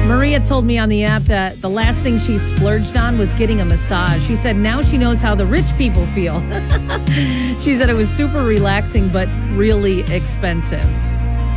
Maria told me on the app that the last thing she splurged on was getting a massage. She said now she knows how the rich people feel. She said it was super relaxing, but really expensive.